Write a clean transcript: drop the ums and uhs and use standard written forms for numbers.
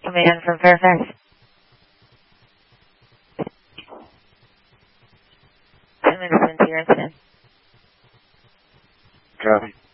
Command from Fairfax. 10 minutes into your incident. Copy.